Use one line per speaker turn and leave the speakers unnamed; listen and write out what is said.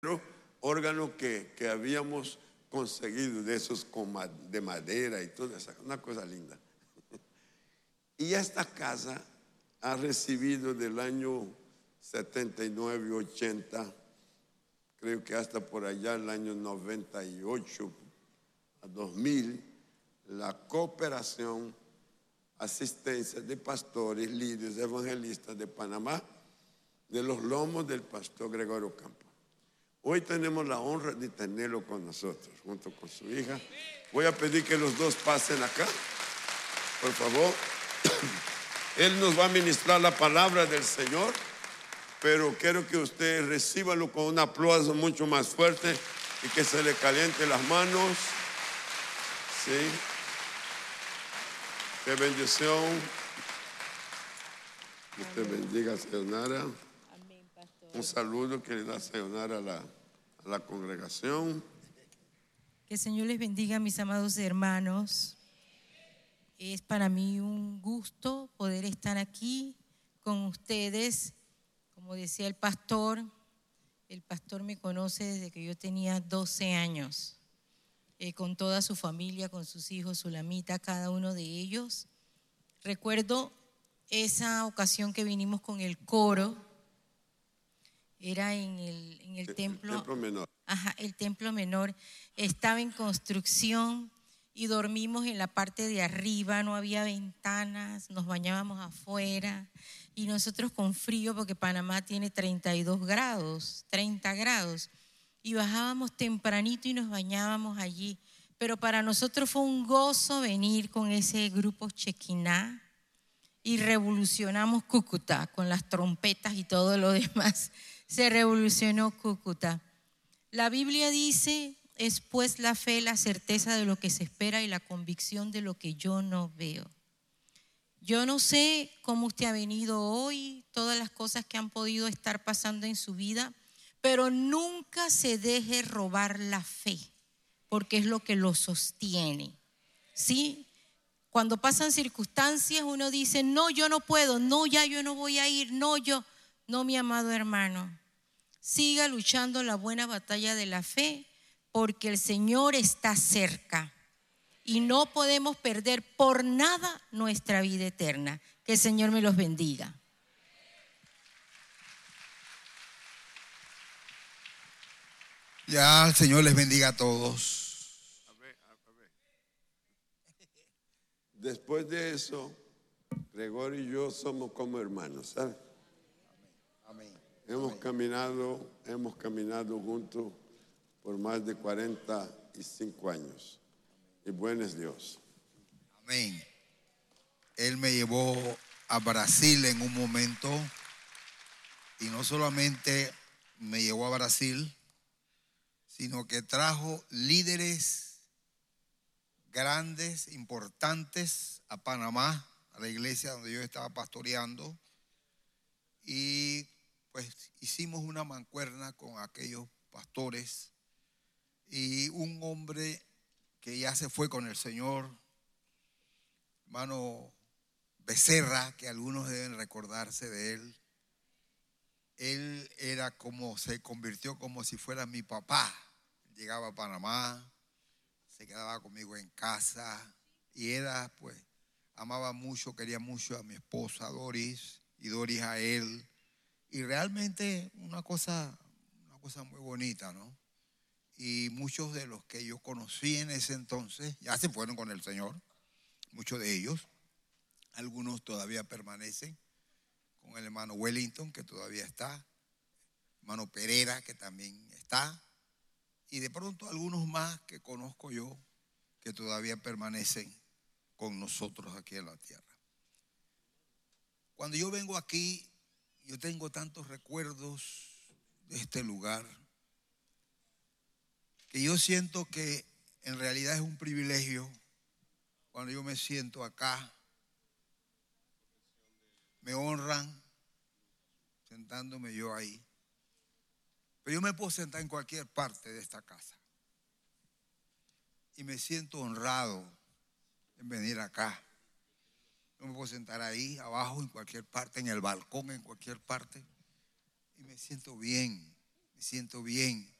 órgano que habíamos conseguido, de esos de madera y todo eso, una cosa linda. Y esta casa ha recibido del año 79, 80, creo que hasta por allá el año 98 a 2000, la cooperación, asistencia de pastores, líderes, evangelistas de Panamá, de los lomos del pastor Gregorio Campo. Hoy tenemos la honra de tenerlo con nosotros, junto con su hija. Voy a pedir que los dos pasen acá, por favor. Él nos va a ministrar la palabra del Señor, pero quiero que usted recíbalo con un aplauso mucho más fuerte y que se le caliente las manos. Sí. Qué bendición. Dios te bendiga, Sayonara.
Amén, pastor.
Un saludo que le da Sayonara a la congregación.
Que el Señor les bendiga, mis amados hermanos. Es para mí un gusto poder estar aquí con ustedes. Como decía el pastor me conoce desde que yo tenía 12 años. Con toda su familia, con sus hijos, Sulamita, cada uno de ellos. Recuerdo esa ocasión que vinimos con el coro, era en el templo.
El templo menor.
Ajá, el templo menor estaba en construcción y dormimos en la parte de arriba, no había ventanas, nos bañábamos afuera y nosotros con frío porque Panamá tiene 32 grados, 30 grados. Y bajábamos tempranito y nos bañábamos allí. Pero para nosotros fue un gozo venir con ese grupo Chequiná y revolucionamos Cúcuta con las trompetas y todo lo demás. Se revolucionó Cúcuta. La Biblia dice, es pues la fe, la certeza de lo que se espera y la convicción de lo que yo no veo. Yo no sé cómo usted ha venido hoy, todas las cosas que han podido estar pasando en su vida, pero nunca se deje robar la fe, porque es lo que lo sostiene. ¿Sí? Cuando pasan circunstancias uno dice, no, yo no puedo, no, ya yo no voy a ir, no, mi amado hermano. Siga luchando la buena batalla de la fe, porque el Señor está cerca y no podemos perder por nada nuestra vida eterna. Que el Señor me los bendiga.
Ya, el Señor les bendiga a todos.
A ver. Después de eso, Gregorio y yo somos como hermanos, ¿sabes?
Amén.
Hemos caminado juntos por más de 45 años. Y bueno es Dios.
Amén. Él me llevó a Brasil en un momento y no solamente me llevó a Brasil, sino que trajo líderes grandes, importantes a Panamá, a la iglesia donde yo estaba pastoreando, y pues hicimos una mancuerna con aquellos pastores y un hombre que ya se fue con el Señor, hermano Becerra, que algunos deben recordarse de él. Él era se convirtió como si fuera mi papá. Llegaba a Panamá, se quedaba conmigo en casa y era, pues, amaba mucho, quería mucho a mi esposa Doris y Doris a él. Y realmente una cosa muy bonita, ¿no? Y muchos de los que yo conocí en ese entonces ya se fueron con el Señor, muchos de ellos. Algunos todavía permanecen con el hermano Wellington, que todavía está, hermano Pereira, que también está, y de pronto algunos más que conozco yo que todavía permanecen con nosotros aquí en la tierra. Cuando yo vengo aquí, yo tengo tantos recuerdos de este lugar que yo siento que en realidad es un privilegio cuando yo me siento acá. Me honran sentándome yo ahí. Pero yo me puedo sentar en cualquier parte de esta casa. Y me siento honrado en venir acá. Yo me puedo sentar ahí, abajo, en cualquier parte, en el balcón, en cualquier parte. Y me siento bien, me siento bien.